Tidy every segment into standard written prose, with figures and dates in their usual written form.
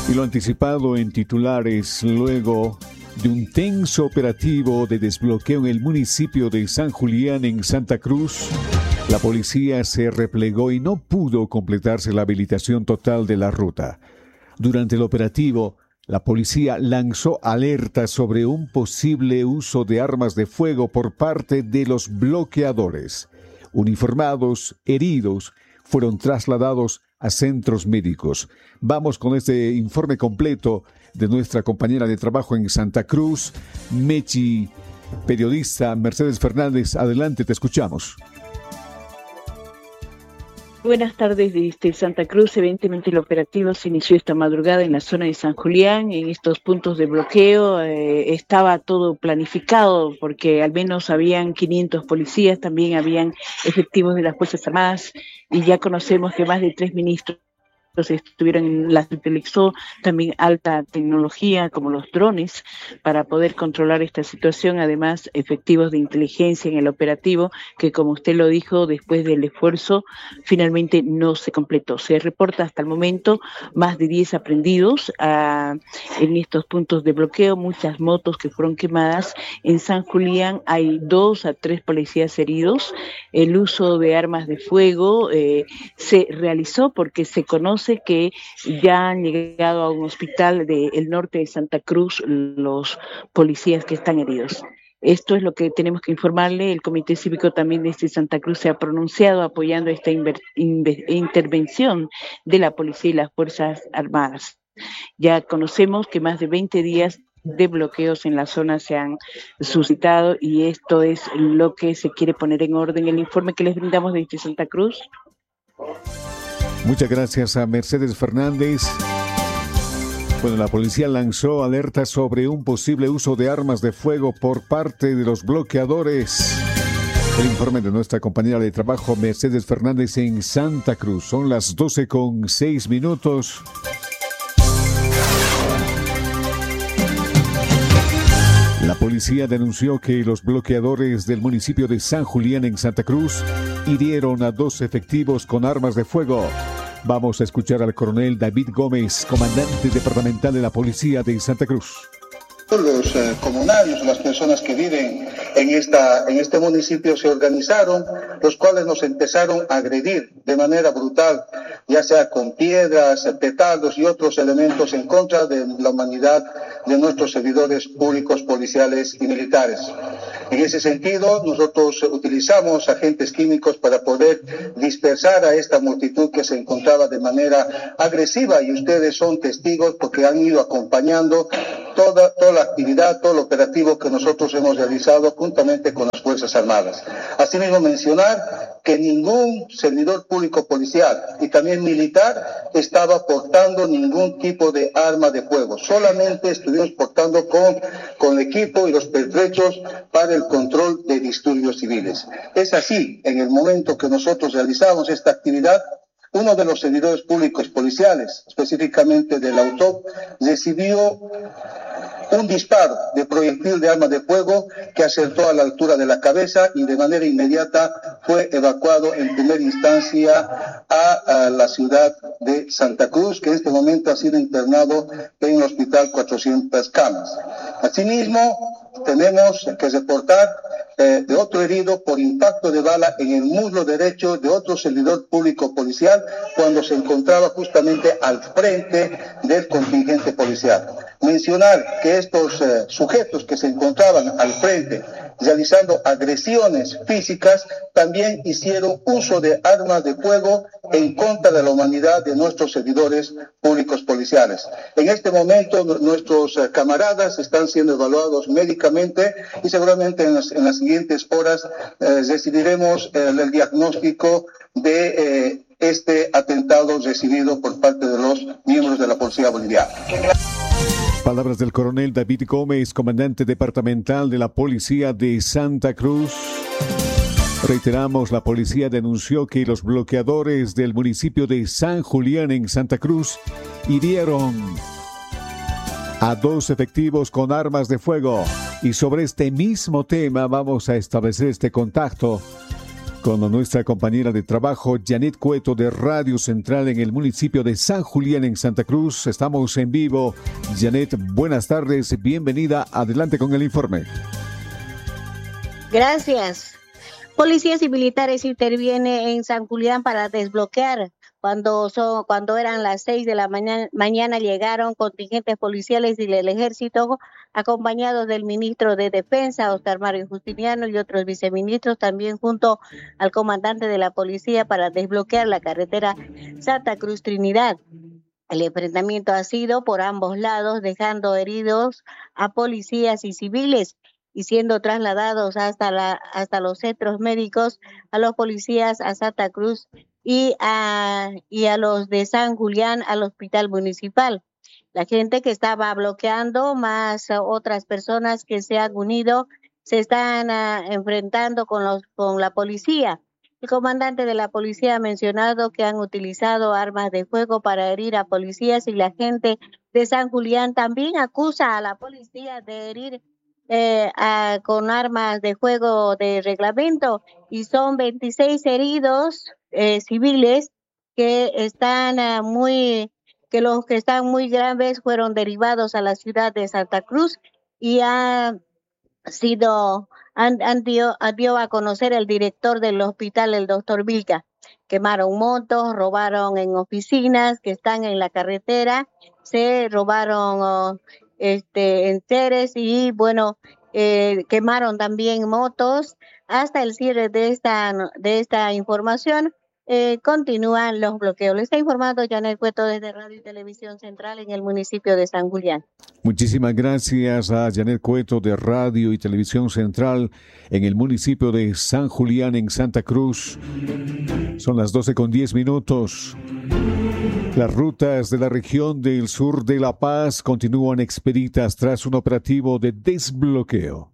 Y lo anticipado en titulares, luego de un tenso operativo de desbloqueo en el municipio de San Julián, en Santa Cruz, la policía se replegó y no pudo completarse la habilitación total de la ruta. Durante el operativo, la policía lanzó alertas sobre un posible uso de armas de fuego por parte de los bloqueadores. Uniformados, heridos, fueron trasladados a centros médicos. Vamos con este informe completo de nuestra compañera de trabajo en Santa Cruz, Mechi, periodista Mercedes Fernández. Adelante, te escuchamos. Buenas tardes desde Santa Cruz. Evidentemente el operativo se inició esta madrugada en la zona de San Julián. En estos puntos de bloqueo estaba todo planificado porque al menos habían 500 policías, también habían efectivos de las Fuerzas Armadas y ya conocemos que más de 3 ministros estuvieron en las que utilizó también alta tecnología como los drones para poder controlar esta situación, además efectivos de inteligencia en el operativo que, como usted lo dijo, después del esfuerzo finalmente no se completó. Se reporta hasta el momento más de 10 aprehendidos en estos puntos de bloqueo, muchas motos que fueron quemadas. En San Julián hay 2 a 3 policías heridos. El uso de armas de fuego se realizó porque se conoce que ya han llegado a un hospital del norte de Santa Cruz los policías que están heridos. Esto es lo que tenemos que informarle. El Comité Cívico también de Santa Cruz se ha pronunciado apoyando esta intervención de la policía y las Fuerzas Armadas. Ya conocemos que más de 20 días de bloqueos en la zona se han suscitado y esto es lo que se quiere poner en orden. El informe que les brindamos desde Santa Cruz. Muchas gracias a Mercedes Fernández. Bueno, la policía lanzó alertas sobre un posible uso de armas de fuego por parte de los bloqueadores. El informe de nuestra compañera de trabajo Mercedes Fernández en Santa Cruz. Son las 12:06. La policía denunció que los bloqueadores del municipio de San Julián en Santa Cruz hirieron a 2 efectivos con armas de fuego. Vamos a escuchar al coronel David Gómez, comandante departamental de la policía de Santa Cruz. Los comunarios, las personas que viven en este municipio se organizaron, los cuales nos empezaron a agredir de manera brutal, ya sea con piedras, petardos y otros elementos en contra de la humanidad de nuestros servidores públicos, policiales y militares. En ese sentido, nosotros utilizamos agentes químicos para poder dispersar a esta multitud que se encontraba de manera agresiva, y ustedes son testigos porque han ido acompañando toda la actividad, todo el operativo que nosotros hemos realizado juntamente con las Fuerzas Armadas. Asimismo, mencionar que ningún servidor público policial y también militar estaba portando ningún tipo de arma de fuego. Solamente estuvimos portando con equipo y los pertrechos para el control de disturbios civiles. Es así, en el momento que nosotros realizamos esta actividad, uno de los servidores públicos policiales, específicamente del AUTOP, recibió un disparo de proyectil de arma de fuego que acertó a la altura de la cabeza y de manera inmediata fue evacuado en primera instancia a la ciudad de Santa Cruz, que en este momento ha sido internado en el hospital 400 camas. Asimismo, tenemos que reportar de otro herido por impacto de bala en el muslo derecho de otro servidor público policial cuando se encontraba justamente al frente del contingente policial. Mencionar que estos sujetos que se encontraban al frente realizando agresiones físicas también hicieron uso de armas de fuego en contra de la humanidad de nuestros servidores públicos policiales. En este momento nuestros camaradas están siendo evaluados médicamente y seguramente en las siguientes horas recibiremos el diagnóstico de este atentado recibido por parte de los miembros de la Policía Boliviana. Palabras del coronel David Gómez, comandante departamental de la Policía de Santa Cruz. Reiteramos, la policía denunció que los bloqueadores del municipio de San Julián en Santa Cruz hirieron a 2 efectivos con armas de fuego. Y sobre este mismo tema vamos a establecer este contacto con nuestra compañera de trabajo, Janet Cueto, de Radio Central en el municipio de San Julián, en Santa Cruz. Estamos en vivo. Janet, buenas tardes, bienvenida. Adelante con el informe. Gracias. Policías y militares intervienen en San Julián para desbloquear. Cuando eran las 6 de la mañana llegaron contingentes policiales y del ejército acompañados del ministro de Defensa, Oscar Mario Justiniano, y otros viceministros, también junto al comandante de la policía, para desbloquear la carretera Santa Cruz Trinidad. El enfrentamiento ha sido por ambos lados, dejando heridos a policías y civiles y siendo trasladados hasta los centros médicos a los policías a Santa Cruz y a los de San Julián al hospital municipal. La gente que estaba bloqueando, más otras personas que se han unido, se están enfrentando con la policía. El comandante de la policía ha mencionado que han utilizado armas de fuego para herir a policías, y la gente de San Julián también acusa a la policía de herir con armas de fuego de reglamento, y son 26 heridos civiles que los que están muy graves fueron derivados a la ciudad de Santa Cruz, y dio a conocer el director del hospital, el doctor Vilca. Quemaron motos, robaron en oficinas que están en la carretera, se robaron enseres y quemaron también motos. Hasta el cierre de esta información, continúan los bloqueos. Le está informando Janet Cueto desde Radio y Televisión Central en el municipio de San Julián. Muchísimas gracias a Janet Cueto de Radio y Televisión Central en el municipio de San Julián, en Santa Cruz. Son las 12:10. Las rutas de la región del sur de La Paz continúan expeditas tras un operativo de desbloqueo.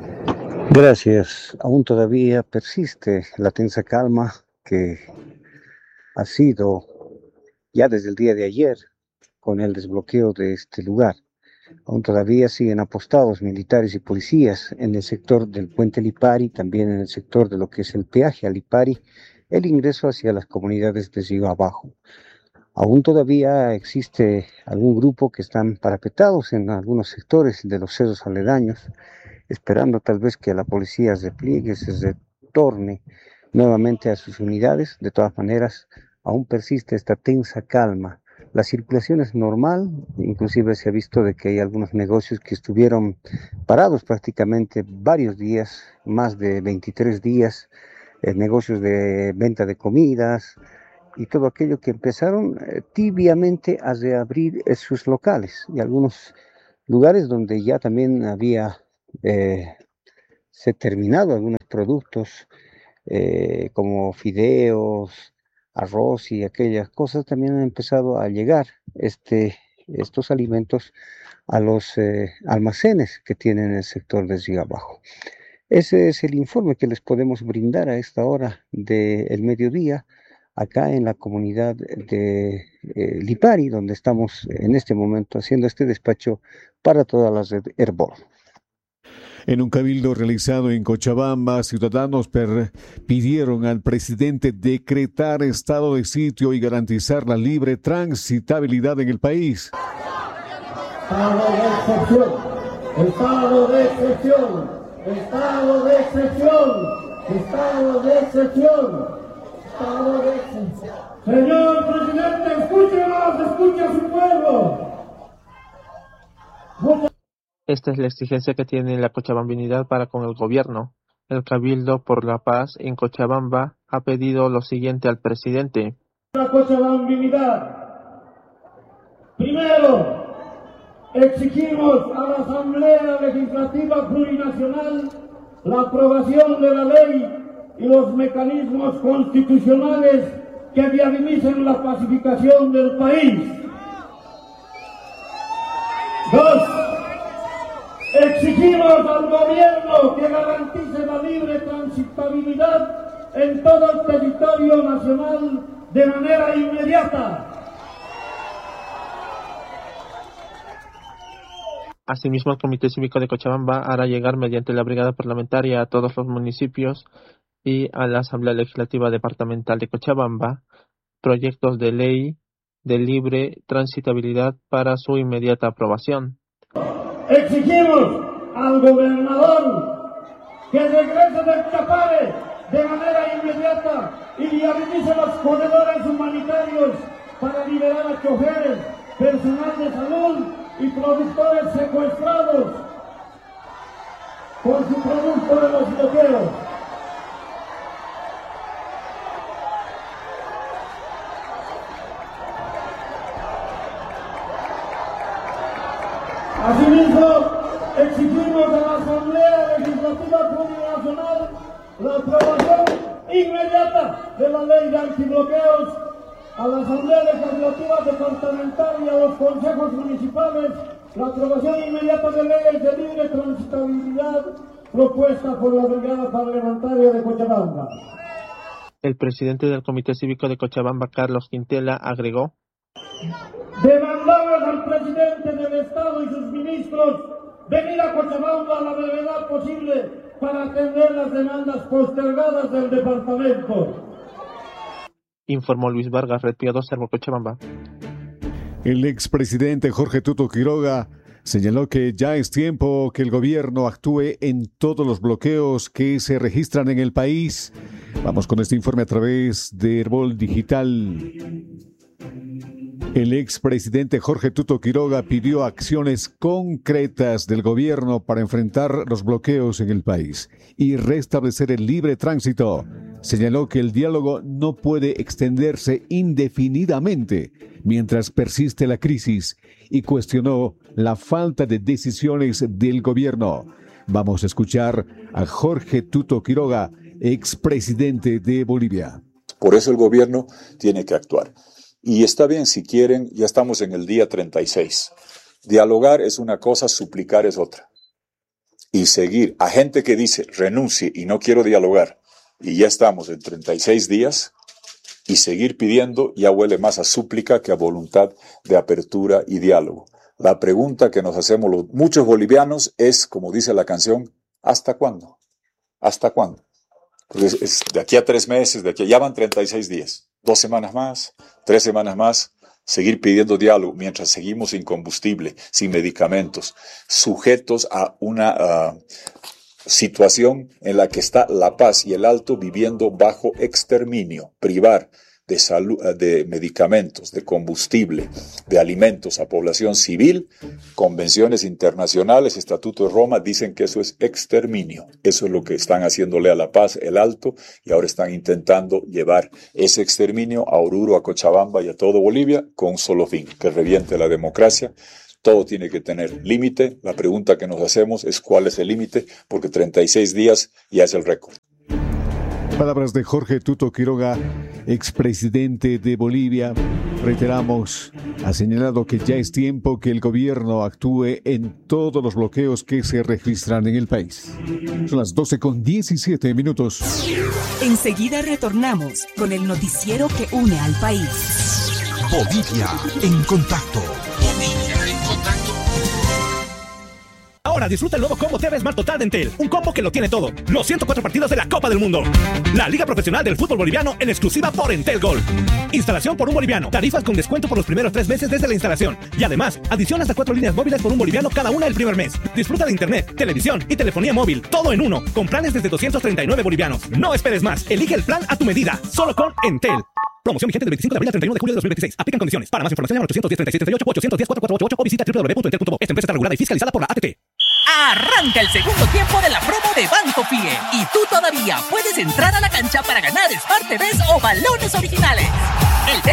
Gracias. Aún todavía persiste la tensa calma que ha sido ya desde el día de ayer con el desbloqueo de este lugar. Aún todavía siguen apostados militares y policías en el sector del puente Lipari, también en el sector de lo que es el peaje a Lipari, el ingreso hacia las comunidades de Río Abajo. Aún todavía existe algún grupo que están parapetados en algunos sectores de los cerros aledaños, esperando tal vez que la policía se repliegue, se retorne nuevamente a sus unidades. De todas maneras, aún persiste esta tensa calma. La circulación es normal, inclusive se ha visto de que hay algunos negocios que estuvieron parados prácticamente varios días, más de 23 días, negocios de venta de comidas y todo aquello que empezaron tibiamente a reabrir sus locales, y algunos lugares donde ya también había se terminado algunos productos como fideos, arroz y aquellas cosas, también han empezado a llegar estos alimentos a los almacenes que tienen el sector de Río Abajo. Ese es el informe que les podemos brindar a esta hora del mediodía, acá en la comunidad de Lipari, donde estamos en este momento haciendo este despacho para toda la red Herbol. En un cabildo realizado en Cochabamba, ciudadanos pidieron al presidente decretar estado de sitio y garantizar la libre transitabilidad en el país. Estado de excepción, estado de excepción, estado de excepción, estado de excepción, estado de excepción. Señor presidente, escúchenos, escuche a su pueblo. Esta es la exigencia que tiene la cochabambinidad para con el gobierno. El Cabildo por la Paz en Cochabamba ha pedido lo siguiente al presidente. La cochabambinidad. Primero, exigimos a la Asamblea Legislativa Plurinacional la aprobación de la ley y los mecanismos constitucionales que viabilicen la pacificación del país. Dos, exigimos al gobierno que garantice la libre transitabilidad en todo el territorio nacional de manera inmediata. Asimismo, el Comité Cívico de Cochabamba hará llegar mediante la brigada parlamentaria a todos los municipios y a la Asamblea Legislativa Departamental de Cochabamba proyectos de ley de libre transitabilidad para su inmediata aprobación. Exigimos al gobernador que regrese del Chapare de manera inmediata y viabilice los corredores humanitarios para liberar a choferes, personal de salud y productores secuestrados por su producto de los bloqueos. Asimismo, exigimos a la Asamblea Legislativa Plurinacional la aprobación inmediata de la ley de antibloqueos, a la Asamblea Legislativa Departamental y a los consejos municipales la aprobación inmediata de leyes de libre transitabilidad propuesta por la Brigada Parlamentaria de Cochabamba. El presidente del Comité Cívico de Cochabamba, Carlos Quintela, agregó: demandamos al presidente del Estado y sus ministros venir a Cochabamba a la brevedad posible para atender las demandas postergadas del departamento. Informó Luis Vargas, Red Pío 2, Servo Cochabamba. El expresidente Jorge Tuto Quiroga señaló que ya es tiempo que el gobierno actúe en todos los bloqueos que se registran en el país. Vamos con este informe a través de Herbol Digital. El expresidente Jorge Tuto Quiroga pidió acciones concretas del gobierno para enfrentar los bloqueos en el país y restablecer el libre tránsito. Señaló que el diálogo no puede extenderse indefinidamente mientras persiste la crisis y cuestionó la falta de decisiones del gobierno. Vamos a escuchar a Jorge Tuto Quiroga, expresidente de Bolivia. Por eso el gobierno tiene que actuar. Y está bien, si quieren, ya estamos en el día 36. Dialogar es una cosa, suplicar es otra. Y seguir a gente que dice renuncie y no quiero dialogar, y ya estamos en 36 días, y seguir pidiendo ya huele más a súplica que a voluntad de apertura y diálogo. La pregunta que nos hacemos muchos bolivianos es, como dice la canción, ¿hasta cuándo? ¿Hasta cuándo? Porque es de aquí a 3 meses, de aquí ya van 36 días. 2 semanas más, 3 semanas más, seguir pidiendo diálogo mientras seguimos sin combustible, sin medicamentos, sujetos a una situación en la que está La Paz y el Alto viviendo bajo exterminio, privar de salud, de medicamentos, de combustible, de alimentos a población civil. Convenciones internacionales, Estatuto de Roma dicen que eso es exterminio. Eso es lo que están haciéndole a La Paz, el Alto, y ahora están intentando llevar ese exterminio a Oruro, a Cochabamba y a todo Bolivia con un solo fin, que reviente la democracia. Todo tiene que tener límite. La pregunta que nos hacemos es ¿cuál es el límite? Porque 36 días ya es el récord. Palabras de Jorge Tuto Quiroga, expresidente de Bolivia. Reiteramos, ha señalado que ya es tiempo que el gobierno actúe en todos los bloqueos que se registran en el país. Son las 12:17. Enseguida retornamos con el noticiero que une al país. Bolivia en contacto. Ahora disfruta el nuevo combo TV Smart Total de Entel, un combo que lo tiene todo. Los 104 partidos de la Copa del Mundo. La Liga Profesional del Fútbol Boliviano en exclusiva por Entel Gold. Instalación por un boliviano. Tarifas con descuento por los primeros 3 meses desde la instalación. Y además, adición hasta 4 líneas móviles por un boliviano cada una el primer mes. Disfruta de internet, televisión y telefonía móvil, todo en uno, con planes desde 239 bolivianos. No esperes más. Elige el plan a tu medida, solo con Entel. Promoción vigente del 25 de abril al 31 de julio de 2026. Aplican condiciones. Para más información llama al 810-3638 o 810-4488 o visita www.entel.com. Esta empresa está regulada y fiscalizada por la ATT. Arranca el segundo tiempo de la promo de Banco Fie y tú todavía puedes entrar a la cancha para ganar Smart TVs o balones originales. El